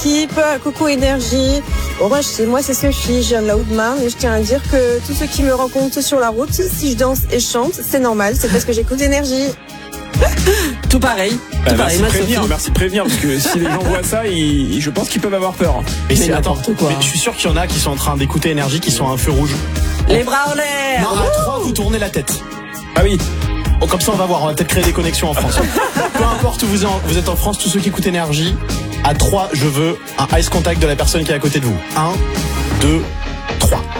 l'équipe, coucou Énergie. Bon, moi c'est Sophie, je viens de la Haute-Marne et je tiens à dire que tous ceux qui me rencontrent sur la route, si je danse et chante, c'est normal, c'est parce que j'écoute Énergie. Tout pareil. Merci de prévenir, parce que si les gens voient ça, je pense qu'ils peuvent avoir peur. Mais je suis sûr qu'il y en a qui sont en train d'écouter Énergie, qui sont à un feu rouge. Les bras en l'air. Non, à 3, vous tournez la tête. Ah oui. Bon, comme ça, on va voir. On va peut-être créer des connexions en France. Peu importe où vous êtes en France, tous ceux qui écoutent Énergie, à 3, je veux un ice contact de la personne qui est à côté de vous. 1, 2, 3.